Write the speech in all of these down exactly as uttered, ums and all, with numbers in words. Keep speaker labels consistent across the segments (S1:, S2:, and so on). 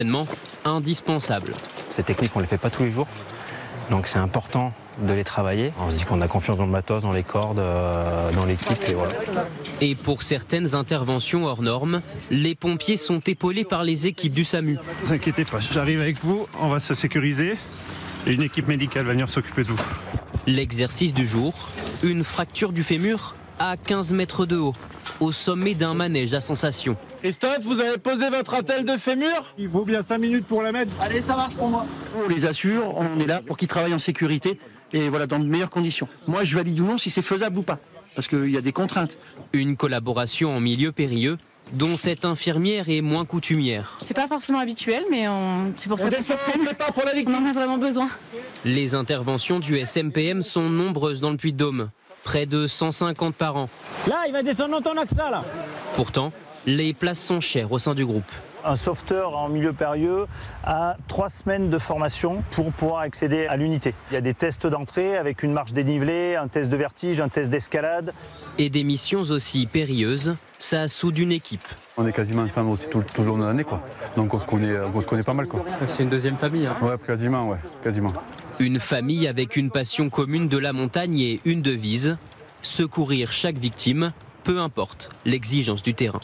S1: indispensable.
S2: Ces techniques, on ne les fait pas tous les jours, donc c'est important de les travailler. On se dit qu'on a confiance dans le matos, dans les cordes, euh, dans l'équipe et voilà.
S1: Et pour certaines interventions hors normes, les pompiers sont épaulés par les équipes du SAMU.
S3: Ne vous inquiétez pas, j'arrive avec vous, on va se sécuriser et une équipe médicale va venir s'occuper de vous.
S1: L'exercice du jour, une fracture du fémur à quinze mètres de haut, au sommet d'un manège à sensation.
S4: Christophe, vous avez posé votre attelle de fémur ?
S3: Il faut bien cinq minutes pour la mettre.
S4: Allez, ça marche pour moi.
S5: On les assure, on est là pour qu'ils travaillent en sécurité et voilà, dans de meilleures conditions. Moi, je valide ou non si c'est faisable ou pas, parce qu'il y a des contraintes.
S1: Une collaboration en milieu périlleux, dont cette infirmière est moins coutumière.
S6: C'est pas forcément habituel, mais on... c'est pour ça qu'on s'est fait.
S4: Pour la
S6: On en a vraiment besoin.
S1: Les interventions du S M P M sont nombreuses dans le Puy-de-Dôme, près de cent cinquante par an.
S4: Là, il va descendre dans ton axe, là.
S1: Pourtant, les places sont chères au sein du groupe.
S7: Un sauveteur en milieu périlleux a trois semaines de formation pour pouvoir accéder à l'unité. Il y a des tests d'entrée avec une marche dénivelée, un test de vertige, un test d'escalade.
S1: Et des missions aussi périlleuses, ça soude une équipe.
S8: On est quasiment ensemble aussi tout, tout le long de l'année, quoi. Donc on se connaît, on se connaît pas mal, quoi.
S2: C'est une deuxième famille. Hein.
S8: Ouais, quasiment, ouais, quasiment.
S1: Une famille avec une passion commune de la montagne et une devise, secourir chaque victime, peu importe l'exigence du terrain.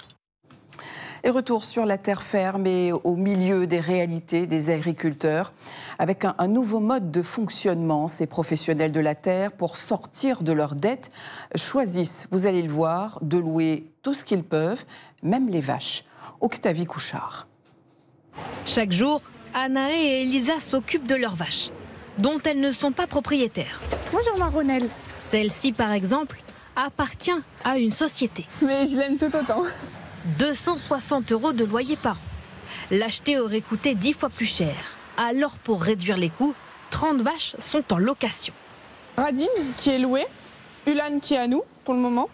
S9: Et retour sur la terre ferme et au milieu des réalités des agriculteurs, avec un, un nouveau mode de fonctionnement. Ces professionnels de la terre, pour sortir de leurs dettes, choisissent, vous allez le voir, de louer tout ce qu'ils peuvent, même les vaches. Octavie Couchard.
S10: Chaque jour, Anaë et Elisa s'occupent de leurs vaches, dont elles ne sont pas propriétaires.
S11: Bonjour Maronelle.
S10: Celle-ci, par exemple, appartient à une société.
S11: Mais je l'aime tout autant.
S10: deux cent soixante euros de loyer par an. L'acheter aurait coûté dix fois plus cher. Alors, pour réduire les coûts, trente vaches sont en location.
S11: Radine, qui est louée. Ulan, qui est à nous, pour le moment.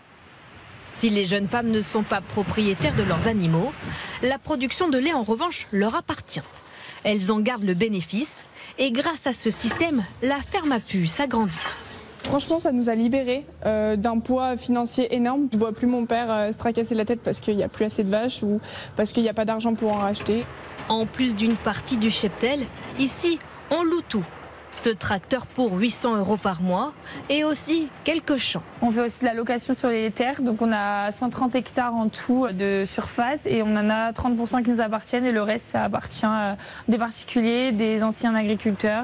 S10: Si les jeunes femmes ne sont pas propriétaires de leurs animaux, la production de lait, en revanche, leur appartient. Elles en gardent le bénéfice et grâce à ce système, la ferme a pu s'agrandir.
S11: Franchement, ça nous a libérés euh, d'un poids financier énorme. Je ne vois plus mon père euh, se tracasser la tête parce qu'il n'y a plus assez de vaches ou parce qu'il n'y a pas d'argent pour en racheter.
S10: En plus d'une partie du cheptel, ici, on loue tout. Ce tracteur pour huit cents euros par mois et aussi quelques champs.
S12: On fait aussi de la location sur les terres, donc on a cent trente hectares en tout de surface et on en a trente pour cent qui nous appartiennent et le reste, ça appartient à des particuliers, des anciens agriculteurs.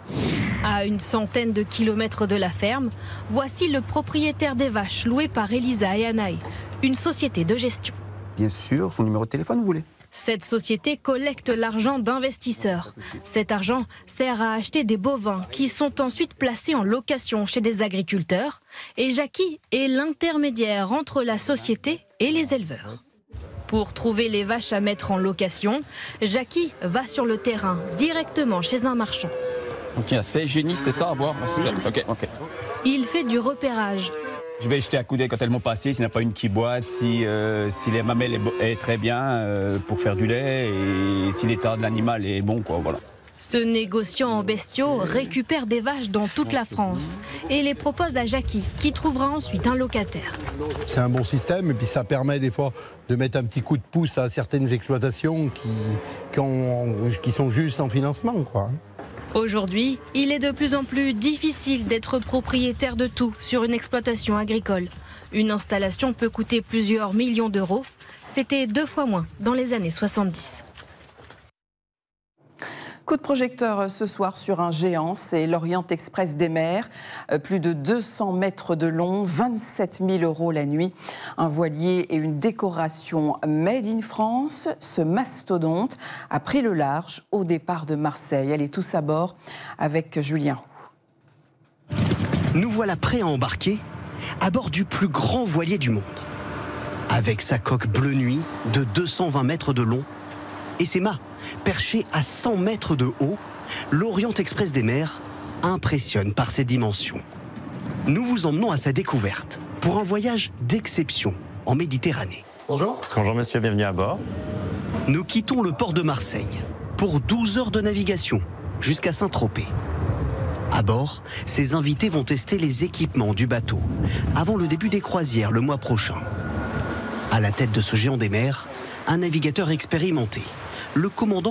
S10: À une centaine de kilomètres de la ferme, voici le propriétaire des vaches louées par Elisa et Anaï, une société de gestion.
S13: Bien sûr, son numéro de téléphone, vous voulez ?
S10: Cette société collecte l'argent d'investisseurs. Cet argent sert à acheter des bovins qui sont ensuite placés en location chez des agriculteurs. Et Jackie est l'intermédiaire entre la société et les éleveurs. Pour trouver les vaches à mettre en location, Jackie va sur le terrain, directement chez un marchand.
S14: Ok, il y a seize génisses, c'est ça à voir ? Ok, ok.
S10: Il fait du repérage.
S14: Je vais jeter un coup d'œil quand elles m'ont passé, s'il n'y en a pas une qui boite, si, euh, si les mamelles est, est très bien euh, pour faire du lait et si l'état de l'animal est bon, quoi, voilà.
S10: Ce négociant en bestiaux récupère des vaches dans toute la France et les propose à Jackie, qui trouvera ensuite un locataire.
S15: C'est un bon système et puis ça permet des fois de mettre un petit coup de pouce à certaines exploitations qui, qui, ont, qui sont juste en financement, quoi.
S10: Aujourd'hui, il est de plus en plus difficile d'être propriétaire de tout sur une exploitation agricole. Une installation peut coûter plusieurs millions d'euros. C'était deux fois moins dans les années soixante-dix.
S9: Coup de projecteur ce soir sur un géant, c'est l'Orient Express des mers. Plus de deux cents mètres de long, vingt-sept mille euros la nuit. Un voilier et une décoration made in France. Ce mastodonte a pris le large au départ de Marseille. Allez, tous à bord avec Julien Roux.
S16: Nous voilà prêts à embarquer à bord du plus grand voilier du monde. Avec sa coque bleu nuit de deux cent vingt mètres de long et ses mâts perché à cent mètres de haut, l'Orient Express des mers impressionne par ses dimensions. Nous vous emmenons à sa découverte pour un voyage d'exception en Méditerranée.
S17: Bonjour. Bonjour monsieur, bienvenue à bord.
S16: Nous quittons le port de Marseille pour douze heures de navigation jusqu'à Saint-Tropez. À bord, ces invités vont tester les équipements du bateau avant le début des croisières le mois prochain. À la tête de ce géant des mers, un navigateur expérimenté, le commandant